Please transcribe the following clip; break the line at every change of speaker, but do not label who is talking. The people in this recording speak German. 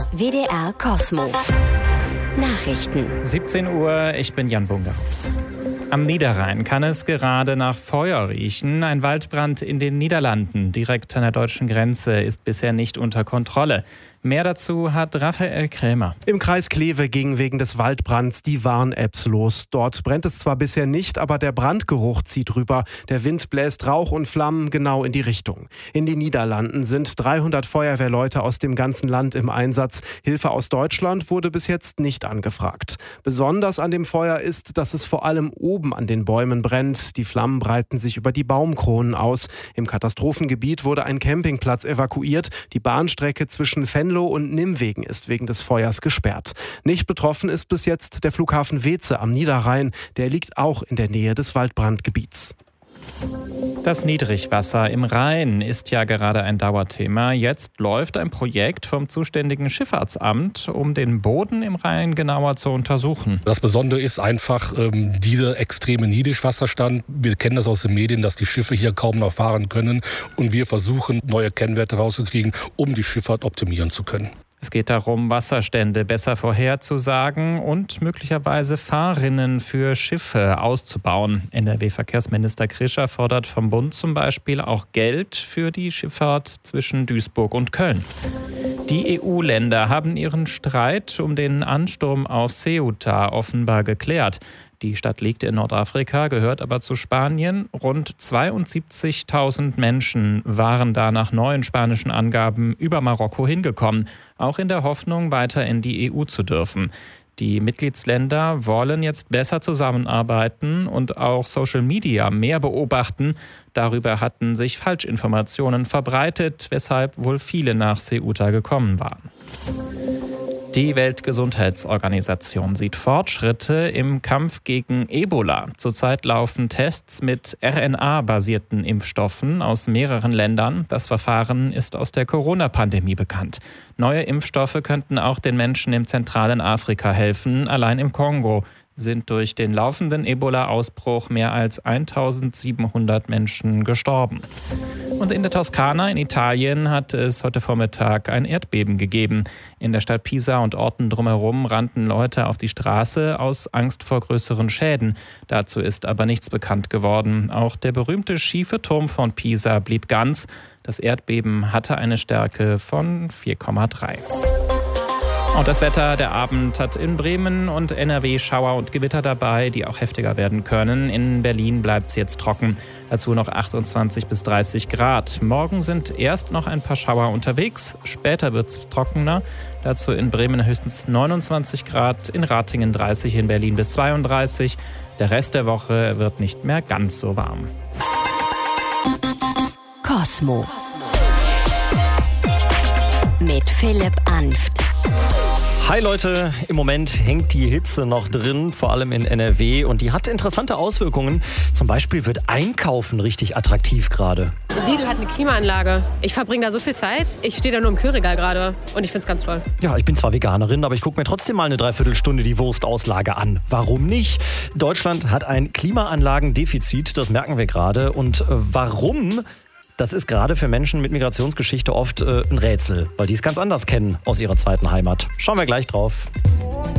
WDR Kosmo. Nachrichten.
17 Uhr, ich bin Jan Bungartz. Am Niederrhein kann es gerade nach Feuer riechen. Ein Waldbrand in den Niederlanden, direkt an der deutschen Grenze, ist bisher nicht unter Kontrolle. Mehr dazu hat Raphael Krämer.
Im Kreis Kleve ging wegen des Waldbrands die Warn-Apps los. Dort brennt es zwar bisher nicht, aber der Brandgeruch zieht rüber. Der Wind bläst Rauch und Flammen genau in die Richtung. In den Niederlanden sind 300 Feuerwehrleute aus dem ganzen Land im Einsatz. Hilfe aus Deutschland wurde bis jetzt nicht angefragt. Besonders an dem Feuer ist, dass es vor allem oben an den Bäumen brennt. Die Flammen breiten sich über die Baumkronen aus. Im Katastrophengebiet wurde ein Campingplatz evakuiert. Die Bahnstrecke zwischen Venlo und Nimwegen ist wegen des Feuers gesperrt. Nicht betroffen ist bis jetzt der Flughafen Weeze am Niederrhein. Der liegt auch in der Nähe des Waldbrandgebiets.
Das Niedrigwasser im Rhein ist ja gerade ein Dauerthema. Jetzt läuft ein Projekt vom zuständigen Schifffahrtsamt, um den Boden im Rhein genauer zu untersuchen.
Das Besondere ist einfach dieser extreme Niedrigwasserstand. Wir kennen das aus den Medien, dass die Schiffe hier kaum noch fahren können. Und wir versuchen, neue Kennwerte rauszukriegen, um die Schifffahrt optimieren zu können.
Es geht darum, Wasserstände besser vorherzusagen und möglicherweise Fahrrinnen für Schiffe auszubauen. NRW-Verkehrsminister Krischer fordert vom Bund zum Beispiel auch Geld für die Schifffahrt zwischen Duisburg und Köln. Die EU-Länder haben ihren Streit um den Ansturm auf Ceuta offenbar geklärt. Die Stadt liegt in Nordafrika, gehört aber zu Spanien. Rund 72.000 Menschen waren da nach neuen spanischen Angaben über Marokko hingekommen, auch in der Hoffnung, weiter in die EU zu dürfen. Die Mitgliedsländer wollen jetzt besser zusammenarbeiten und auch Social Media mehr beobachten. Darüber hatten sich Falschinformationen verbreitet, weshalb wohl viele nach Ceuta gekommen waren. Die Weltgesundheitsorganisation sieht Fortschritte im Kampf gegen Ebola. Zurzeit laufen Tests mit RNA-basierten Impfstoffen aus mehreren Ländern. Das Verfahren ist aus der Corona-Pandemie bekannt. Neue Impfstoffe könnten auch den Menschen im zentralen Afrika helfen. Allein im Kongo sind durch den laufenden Ebola-Ausbruch mehr als 1.700 Menschen gestorben. Und in der Toskana in Italien hat es heute Vormittag ein Erdbeben gegeben. In der Stadt Pisa und Orten drumherum rannten Leute auf die Straße aus Angst vor größeren Schäden. Dazu ist aber nichts bekannt geworden. Auch der berühmte schiefe Turm von Pisa blieb ganz. Das Erdbeben hatte eine Stärke von 4,3. Und das Wetter, der Abend hat in Bremen und NRW Schauer und Gewitter dabei, die auch heftiger werden können. In Berlin bleibt es jetzt trocken, dazu noch 28 bis 30 Grad. Morgen sind erst noch ein paar Schauer unterwegs, später wird es trockener. Dazu in Bremen höchstens 29 Grad, in Ratingen 30, in Berlin bis 32. Der Rest der Woche wird nicht mehr ganz so warm.
Kosmo. Mit Philipp Anft.
Hi Leute, im Moment hängt die Hitze noch drin, vor allem in NRW, und die hat interessante Auswirkungen. Zum Beispiel wird Einkaufen richtig attraktiv gerade.
Lidl hat eine Klimaanlage. Ich verbringe da so viel Zeit. Ich stehe da nur im Kühlregal gerade und ich finde es ganz toll.
Ja, ich bin zwar Veganerin, aber ich gucke mir trotzdem mal eine Dreiviertelstunde die Wurstauslage an. Warum nicht? Deutschland hat ein Klimaanlagendefizit, das merken wir gerade. Und warum? Das ist gerade für Menschen mit Migrationsgeschichte oft ein Rätsel, weil die es ganz anders kennen aus ihrer zweiten Heimat. Schauen wir gleich drauf.